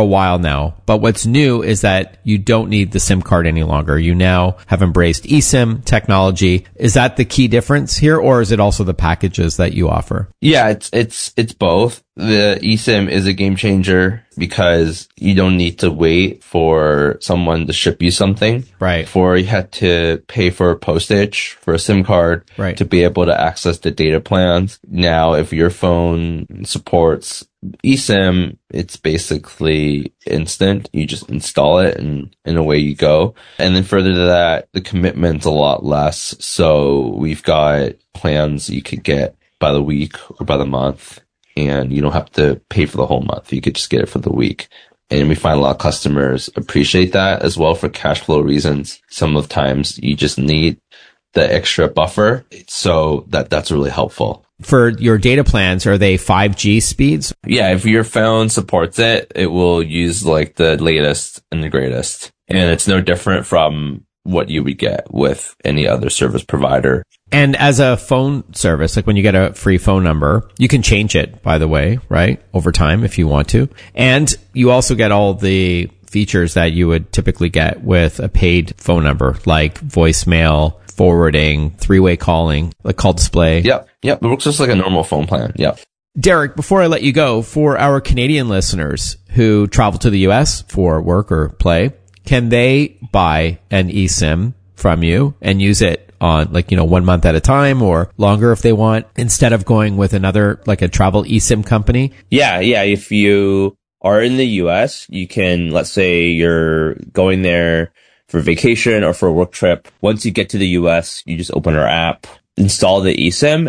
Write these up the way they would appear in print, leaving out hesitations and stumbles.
a while now. But what's new is that you don't need the SIM card any longer. You now have embraced eSIM technology. Is that the key difference here, or is it also the packages that you offer? Yeah, it's both. The eSIM is a game changer because you don't need to wait for someone to ship you something. Right. Before you had to pay for postage for a SIM card to be able to access the data plans. Now, if your phone supports eSIM, it's basically instant. You just install it and away you go. And then further to that, the commitment's a lot less. So we've got plans you could get by the week or by the month, and you don't have to pay for the whole month. You could just get it for the week. And we find a lot of customers appreciate that as well for cash flow reasons. Some of the times you just need the extra buffer. So that's really helpful. For your data plans, are they 5G speeds? Yeah, if your phone supports it, it will use like the latest and the greatest. And it's no different from what you would get with any other service provider. And as a phone service, like when you get a free phone number, you can change it, by the way, right? Over time if you want to. And you also get all the features that you would typically get with a paid phone number, like voicemail, forwarding, three-way calling, like call display. Yep. It works just like a normal phone plan. Yep. Derek, before I let you go, for our Canadian listeners who travel to the US for work or play, can they buy an eSIM from you and use it on 1 month at a time or longer if they want, instead of going with another, like a travel eSIM company? Yeah. If you are in the US, you can, let's say you're going there for vacation or for a work trip. Once you get to the US, you just open our app, install the eSIM,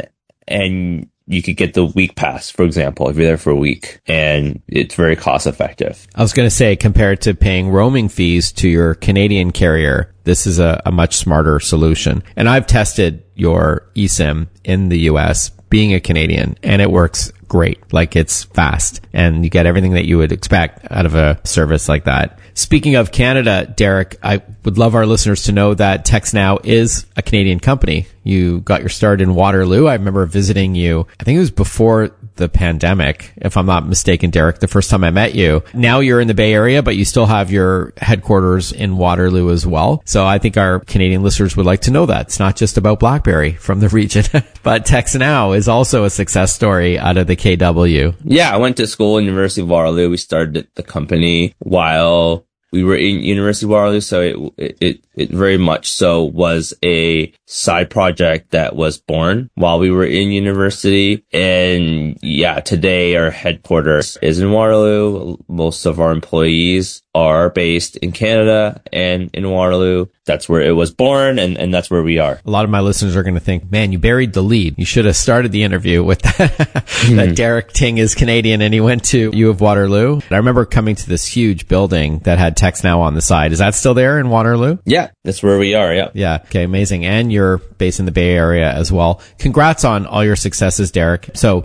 and you could get the week pass, for example, if you're there for a week, and it's very cost effective. I was going to say, compared to paying roaming fees to your Canadian carrier, this is a much smarter solution. And I've tested your eSIM in the US being a Canadian, and it works great. Like, it's fast and you get everything that you would expect out of a service like that. Speaking of Canada, Derek, I would love our listeners to know that TextNow is a Canadian company. You got your start in Waterloo. I remember visiting you, I think it was before the pandemic, if I'm not mistaken, Derek, the first time I met you. Now you're in the Bay Area, but you still have your headquarters in Waterloo as well. So I think our Canadian listeners would like to know that. It's not just about BlackBerry from the region, but TextNow is also a success story out of the KW. Yeah, I went to school in University of Waterloo. We started the company while we were in University of Waterloo, so it very much so was a side project that was born while we were in university. And yeah, today our headquarters is in Waterloo. Most of our employees are based in Canada and in Waterloo. That's where it was born, and that's where we are. A lot of my listeners are going to think, man, you buried the lead. You should have started the interview with that Derek Ting is Canadian and he went to U of Waterloo. I remember coming to this huge building that had TextNow on the side. Is that still there in Waterloo? Yeah, that's where we are, yeah. Yeah, okay, amazing. And you're based in the Bay Area as well. Congrats on all your successes, Derek. So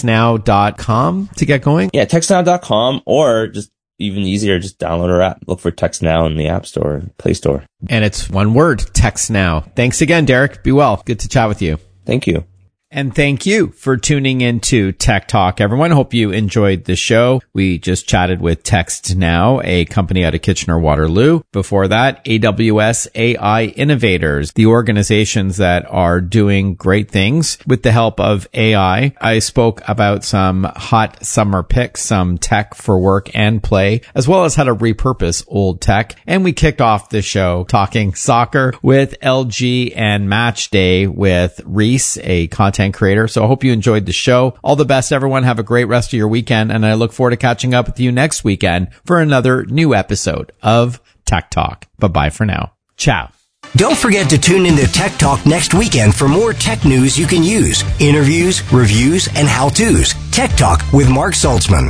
textnow.com to get going? Yeah, textnow.com, or just even easier, just download our app. Look for TextNow in the App Store, Play Store. And it's one word, TextNow. Thanks again, Derek. Be well. Good to chat with you. Thank you. And thank you for tuning into Tech Talk, everyone. Hope you enjoyed the show. We just chatted with TextNow, a company out of Kitchener-Waterloo. Before that, AWS AI Innovators, the organizations that are doing great things with the help of AI. I spoke about some hot summer picks, some tech for work and play, as well as how to repurpose old tech. And we kicked off the show talking soccer with LG and Match Day with Reese, a content creator. So I hope you enjoyed the show. All the best, everyone. Have a great rest of your weekend. And I look forward to catching up with you next weekend for another new episode of Tech Talk. Bye-bye for now. Ciao. Don't forget to tune in to Tech Talk next weekend for more tech news you can use, interviews, reviews, and how-tos. Tech Talk with Mark Saltzman.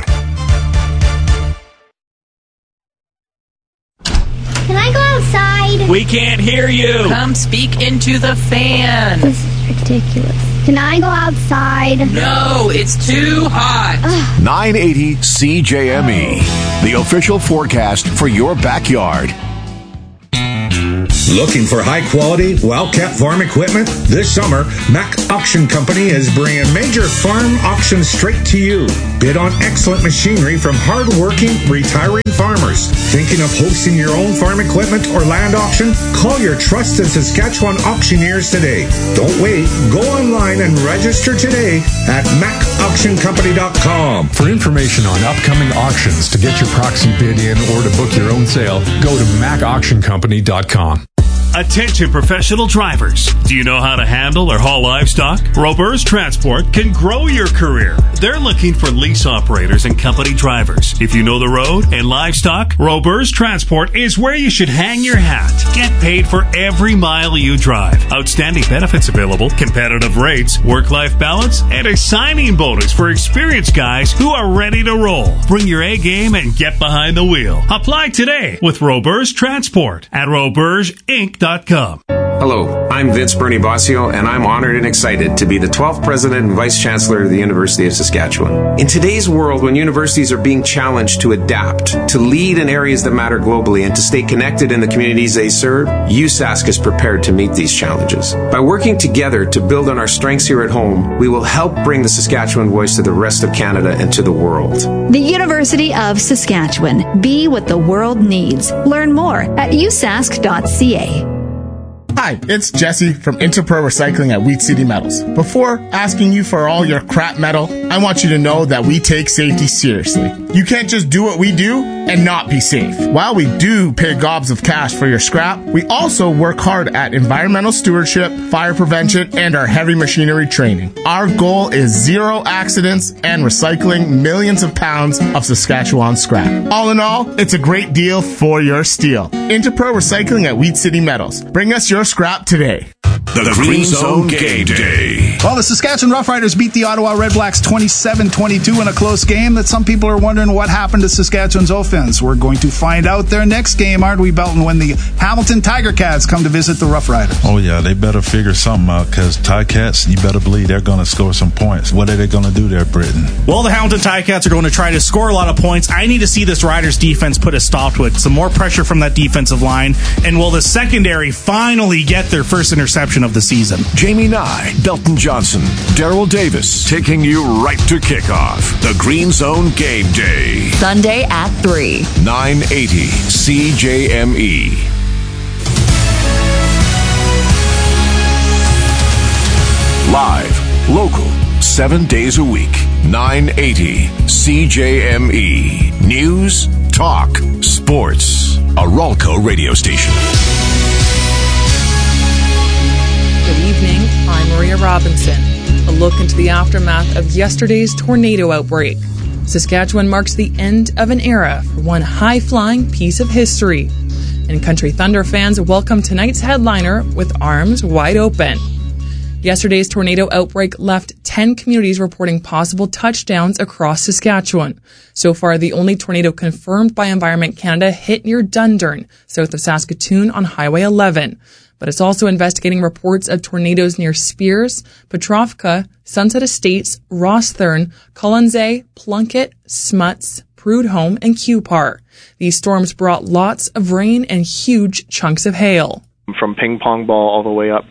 Can I go outside? We can't hear you. Come speak into the fan. This is ridiculous. Can I go outside? No, it's too hot. 980 CJME, the official forecast for your backyard. Looking for high-quality, well-kept farm equipment? This summer, Mack Auction Company is bringing major farm auctions straight to you. Bid on excellent machinery from hard-working, retiring farmers. Thinking of hosting your own farm equipment or land auction? Call your trusted Saskatchewan auctioneers today. Don't wait. Go online and register today at macauctioncompany.com. For information on upcoming auctions, to get your proxy bid in, or to book your own sale, go to macauctioncompany.com. Attention professional drivers. Do you know how to handle or haul livestock? Robers Transport can grow your career. They're looking for lease operators and company drivers. If you know the road and livestock, Robers Transport is where you should hang your hat. Get paid for every mile you drive. Outstanding benefits available, competitive rates, work-life balance, and a signing bonus for experienced guys who are ready to roll. Bring your A game and get behind the wheel. Apply today with Robers Transport at robersinc.com. Hello, I'm Vince Bernie Bossio, and I'm honored and excited to be the 12th President and Vice Chancellor of the University of Saskatchewan. In today's world, when universities are being challenged to adapt, to lead in areas that matter globally, and to stay connected in the communities they serve, USask is prepared to meet these challenges. By working together to build on our strengths here at home, we will help bring the Saskatchewan voice to the rest of Canada and to the world. The University of Saskatchewan. Be what the world needs. Learn more at usask.ca. Hi, it's Jesse from Interpro Recycling at Wheat City Metals. Before asking you for all your crap metal, I want you to know that we take safety seriously. You can't just do what we do and not be safe. While we do pay gobs of cash for your scrap, we also work hard at environmental stewardship, fire prevention, and our heavy machinery training. Our goal is zero accidents and recycling millions of pounds of Saskatchewan scrap. All in all, it's a great deal for your steel. Interpro Recycling at Wheat City Metals. Bring us your scrap today. The Green Zone Game Day. Well, the Saskatchewan Roughriders beat the Ottawa Redblacks 27-22 in a close game that some people are wondering what happened to Saskatchewan's offense. We're going to find out their next game, aren't we, Belton, when the Hamilton Tiger Cats come to visit the Roughriders? Oh, yeah, they better figure something out, because Ticats, you better believe they're going to score some points. What are they going to do there, Britain? Well, the Hamilton Ticats are going to try to score a lot of points. I need to see this Riders defense put a stop to it. Some more pressure from that defensive line. And will the secondary finally get their first interception of the season? Jamie Nye, Belton Johnson, Daryl Davis, taking you right to kickoff. The Green Zone Game Day. Sunday at 3. 980 CJME. Live, local, 7 days a week. 980 CJME. News, talk, sports. A Ralco radio station. Good evening, I'm Maria Robinson. A look into the aftermath of yesterday's tornado outbreak. Saskatchewan marks the end of an era for one high-flying piece of history. And Country Thunder fans welcome tonight's headliner with arms wide open. Yesterday's tornado outbreak left 10 communities reporting possible touchdowns across Saskatchewan. So far, the only tornado confirmed by Environment Canada hit near Dundurn, south of Saskatoon on Highway 11. But it's also investigating reports of tornadoes near Spears, Petrovka, Sunset Estates, Rosthern, Colonsay, Plunkett, Smuts, Prudhomme, and Cupar. These storms brought lots of rain and huge chunks of hail. From ping pong ball all the way up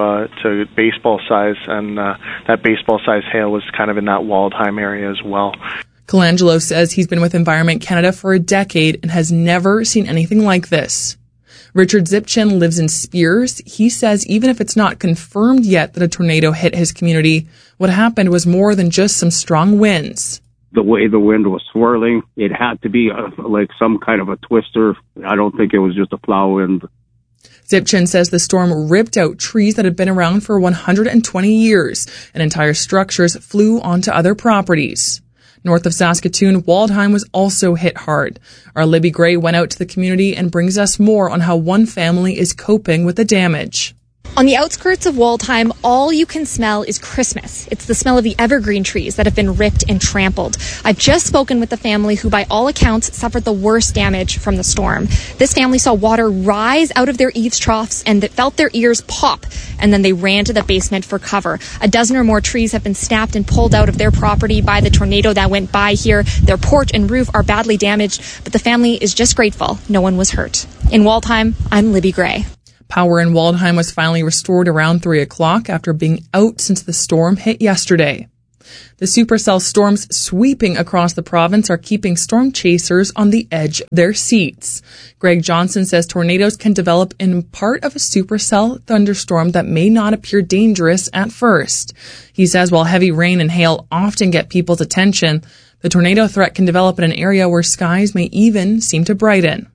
to baseball size, and that baseball size hail was kind of in that Waldheim area as well. Colangelo says he's been with Environment Canada for a decade and has never seen anything like this. Richard Zipchin lives in Spears. He says even if it's not confirmed yet that a tornado hit his community, what happened was more than just some strong winds. The way the wind was swirling, it had to be like some kind of a twister. I don't think it was just a plow wind. Zipchin says the storm ripped out trees that had been around for 120 years, and entire structures flew onto other properties. North of Saskatoon, Waldheim was also hit hard. Our Libby Gray went out to the community and brings us more on how one family is coping with the damage. On the outskirts of Waldheim, all you can smell is Christmas. It's the smell of the evergreen trees that have been ripped and trampled. I've just spoken with the family who, by all accounts, suffered the worst damage from the storm. This family saw water rise out of their eaves troughs and felt their ears pop, and then they ran to the basement for cover. A dozen or more trees have been snapped and pulled out of their property by the tornado that went by here. Their porch and roof are badly damaged, but the family is just grateful no one was hurt. In Waldheim, I'm Libby Gray. Power in Waldheim was finally restored around 3 o'clock after being out since the storm hit yesterday. The supercell storms sweeping across the province are keeping storm chasers on the edge of their seats. Greg Johnson says tornadoes can develop in part of a supercell thunderstorm that may not appear dangerous at first. He says while heavy rain and hail often get people's attention, the tornado threat can develop in an area where skies may even seem to brighten.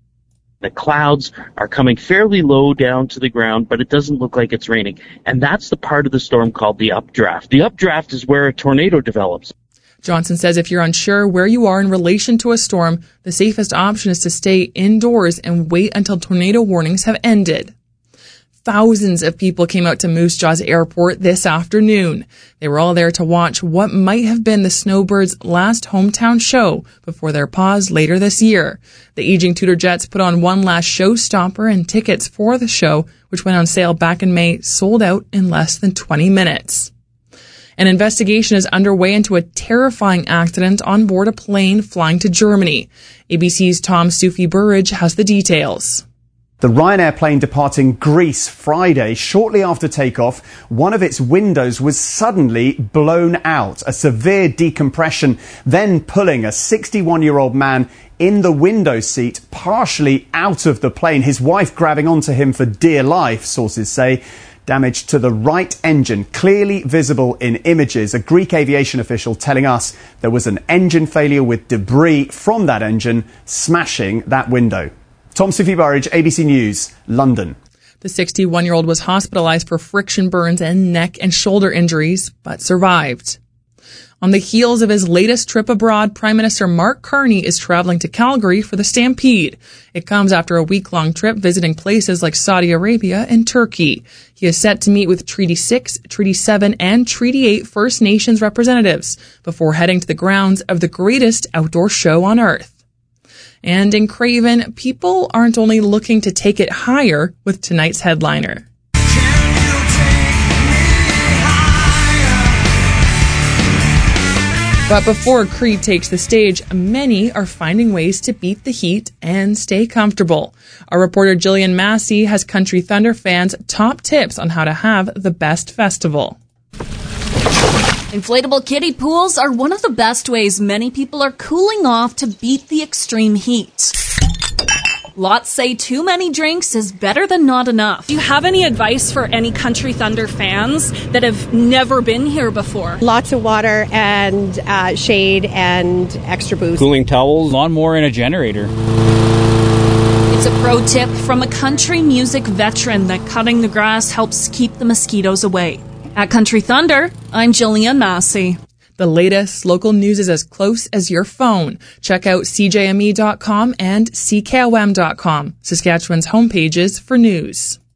The clouds are coming fairly low down to the ground, but it doesn't look like it's raining. And that's the part of the storm called the updraft. The updraft is where a tornado develops. Johnson says if you're unsure where you are in relation to a storm, the safest option is to stay indoors and wait until tornado warnings have ended. Thousands of people came out to Moose Jaws Airport this afternoon. They were all there to watch what might have been the Snowbirds' last hometown show before their pause later this year. The aging Tudor Jets put on one last showstopper, and tickets for the show, which went on sale back in May, sold out in less than 20 minutes. An investigation is underway into a terrifying accident on board a plane flying to Germany. ABC's Tom Sufi-Burridge has the details. The Ryanair plane departing Greece Friday, shortly after takeoff, one of its windows was suddenly blown out, a severe decompression, then pulling a 61-year-old man in the window seat partially out of the plane, his wife grabbing onto him for dear life, sources say. Damage to the right engine, clearly visible in images. A Greek aviation official telling us there was an engine failure with debris from that engine smashing that window. Tom Sufi-Burridge, ABC News, London. The 61-year-old was hospitalized for friction burns and neck and shoulder injuries, but survived. On the heels of his latest trip abroad, Prime Minister Mark Carney is traveling to Calgary for the Stampede. It comes after a week-long trip visiting places like Saudi Arabia and Turkey. He is set to meet with Treaty 6, Treaty 7, and Treaty 8 First Nations representatives before heading to the grounds of the greatest outdoor show on Earth. And in Craven, people aren't only looking to take it higher with tonight's headliner. But before Creed takes the stage, many are finding ways to beat the heat and stay comfortable. Our reporter Jillian Massey has Country Thunder fans' top tips on how to have the best festival. Inflatable kiddie pools are one of the best ways many people are cooling off to beat the extreme heat. Lots say too many drinks is better than not enough. Do you have any advice for any Country Thunder fans that have never been here before? Lots of water and shade and extra booze. Cooling towels, lawnmower, and a generator. It's a pro tip from a country music veteran that cutting the grass helps keep the mosquitoes away. At Country Thunder, I'm Jillian Massey. The latest local news is as close as your phone. Check out CJME.com and CKOM.com, Saskatchewan's homepages for news.